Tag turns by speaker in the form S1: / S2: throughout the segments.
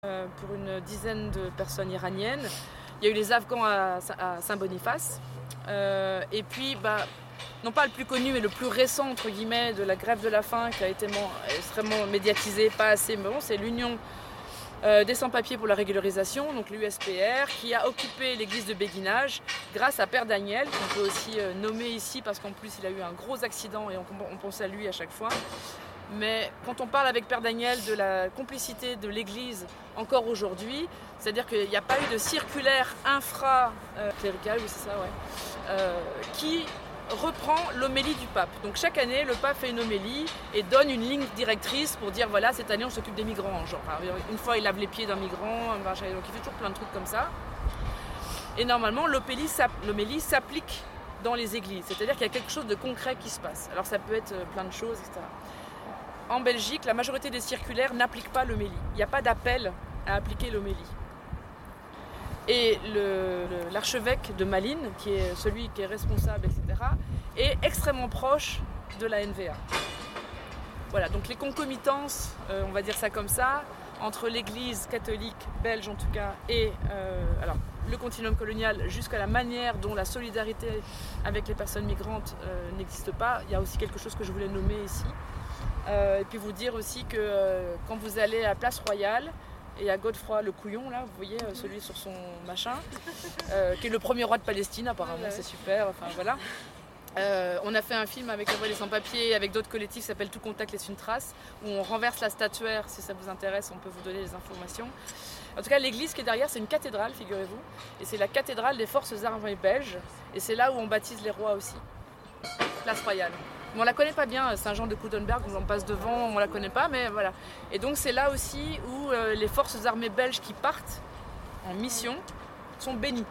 S1: pour une dizaine de personnes iraniennes. Il y a eu les Afghans à Saint-Boniface. Et puis, non pas le plus connu, mais le plus récent, entre guillemets, de la grève de la faim, qui a été extrêmement médiatisé, pas assez, mais bon, c'est l'Union des sans-papiers pour la régularisation, donc l'USPR, qui a occupé l'église de Béguinage grâce à Père Daniel, qu'on peut aussi nommer ici, parce qu'en plus, il a eu un gros accident et on pense à lui à chaque fois. Mais quand on parle avec Père Daniel de la complicité de l'Église encore aujourd'hui, c'est-à-dire qu'il n'y a pas eu de circulaire infra-clérical, oui c'est ça, ouais, qui reprend l'homélie du pape. Donc chaque année, le pape fait une homélie et donne une ligne directrice pour dire voilà, cette année on s'occupe des migrants. Genre, une fois il lave les pieds d'un migrant, donc il fait toujours plein de trucs comme ça. Et normalement, l'homélie s'applique dans les églises, c'est-à-dire qu'il y a quelque chose de concret qui se passe. Alors ça peut être plein de choses, etc. En Belgique, la majorité des circulaires n'appliquent pas l'homélie. Il n'y a pas d'appel à appliquer l'homélie. Et l'archevêque de Malines, qui est celui qui est responsable, etc., est extrêmement proche de la NVA. Voilà, donc les concomitances, on va dire ça comme ça, entre l'église catholique belge en tout cas et le continuum colonial jusqu'à la manière dont la solidarité avec les personnes migrantes n'existe pas, il y a aussi quelque chose que je voulais nommer ici. Et puis vous dire aussi que quand vous allez à Place Royale et à Godefroy le Couillon, là, vous voyez celui sur son machin, qui est le premier roi de Palestine apparemment, c'est super, enfin voilà. On a fait un film avec la Voix des Sans-Papiers, avec d'autres collectifs qui s'appelle Tout contact laisse une trace, où on renverse la statuaire, si ça vous intéresse, on peut vous donner les informations. En tout cas, l'église qui est derrière, c'est une cathédrale, figurez-vous, et c'est la cathédrale des forces armées belges, et c'est là où on baptise les rois aussi, Place Royale. Mais on la connaît pas bien, Saint-Jean-de-Coudenberg, on passe devant, on la connaît pas, mais voilà. Et donc c'est là aussi où les forces armées belges qui partent en mission sont bénies.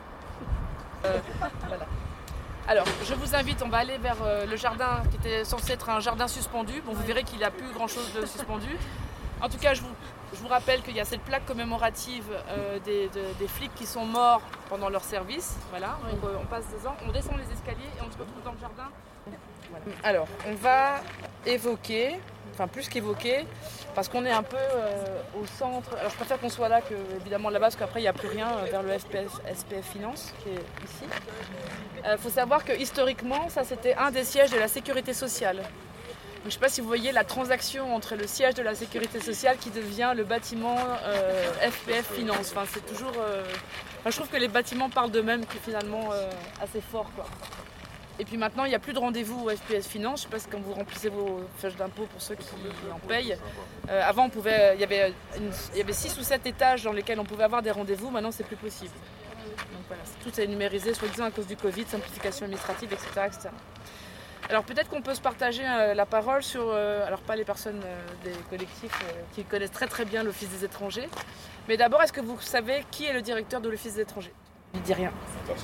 S1: Voilà. Alors, je vous invite, on va aller vers le jardin qui était censé être un jardin suspendu. Bon, vous verrez qu'il n'y a plus grand-chose de suspendu. En tout cas, je vous rappelle qu'il y a cette plaque commémorative des flics qui sont morts pendant leur service. Voilà, on passe dedans, on descend les escaliers et on se retrouve dans le jardin. Voilà. Alors, on va évoquer, enfin plus qu'évoquer, parce qu'on est un peu au centre. Alors, je préfère qu'on soit là que évidemment là-bas, parce qu'après, il n'y a plus rien vers le SPF Finance, qui est ici. Il faut savoir que historiquement, ça c'était un des sièges de la sécurité sociale. Donc, je ne sais pas si vous voyez la transaction entre le siège de la sécurité sociale qui devient le bâtiment SPF Finance. Enfin, c'est toujours. Je trouve que les bâtiments parlent d'eux-mêmes, qui est finalement assez fort, quoi. Et puis maintenant, il n'y a plus de rendez-vous au FPS Finance. Je ne sais pas si quand vous remplissez vos fiches d'impôt pour ceux qui en payent. Avant, il y avait 6 ou 7 étages dans lesquels on pouvait avoir des rendez-vous. Maintenant, c'est plus possible. Donc voilà, tout est numérisé, soi-disant à cause du Covid, simplification administrative, etc. etc. Alors peut-être qu'on peut se partager la parole sur, alors pas les personnes des collectifs qui connaissent très très bien l'Office des étrangers. Mais d'abord, est-ce que vous savez qui est le directeur de l'Office des étrangers? Il ne dit rien.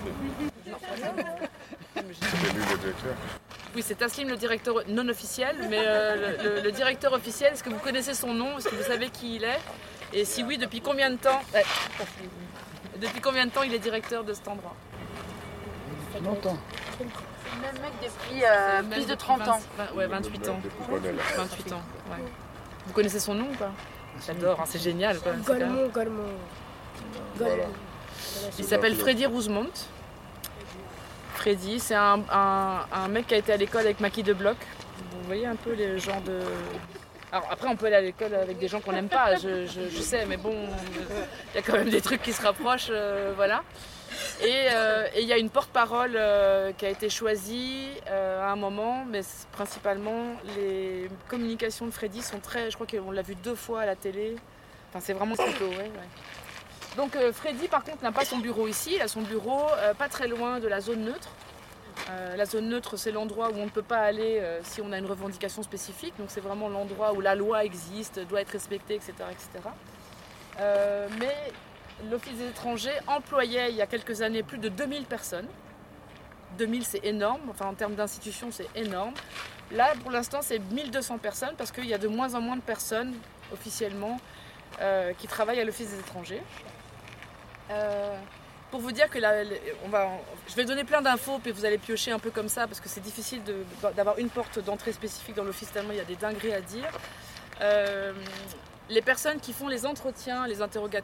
S2: C'est lui le directeur.
S1: Oui, c'est Taslim, le directeur non officiel, mais le directeur officiel, est-ce que vous connaissez son nom? Est-ce que vous savez qui il est? Et si oui, depuis combien de temps il est directeur de cet endroit?
S3: Longtemps.
S4: C'est le même mec depuis plus de 30 ans.
S1: Ouais, 28 ans. 28 ans, ouais. Vous connaissez son nom ou pas? J'adore, hein, c'est génial.
S4: Golemont.
S1: Il s'appelle Freddy Rouzemont. Freddy, c'est un mec qui a été à l'école avec Maki de Bloch. Vous voyez un peu les genres de... Alors après, on peut aller à l'école avec des gens qu'on n'aime pas, je sais, mais bon, il y a quand même des trucs qui se rapprochent, voilà. Et il y a une porte-parole qui a été choisie à un moment, mais principalement, les communications de Freddy sont très... Je crois qu'on l'a vu 2 fois à la télé. Enfin, c'est vraiment plutôt, ouais. Donc Freddy, par contre, n'a pas son bureau ici. Il a son bureau pas très loin de la zone neutre. La zone neutre, c'est l'endroit où on ne peut pas aller si on a une revendication spécifique. Donc c'est vraiment l'endroit où la loi existe, doit être respectée, etc. etc. Mais l'Office des étrangers employait il y a quelques années plus de 2000 personnes. 2000, c'est énorme. Enfin, en termes d'institution, c'est énorme. Là, pour l'instant, c'est 1200 personnes parce qu'il y a de moins en moins de personnes, officiellement, qui travaillent à l'Office des étrangers. Pour vous dire que je vais donner plein d'infos, puis vous allez piocher un peu comme ça, parce que c'est difficile d'avoir une porte d'entrée spécifique dans l'office, tellement il y a des dingueries à dire. Les personnes qui font les entretiens, les interrogatoires,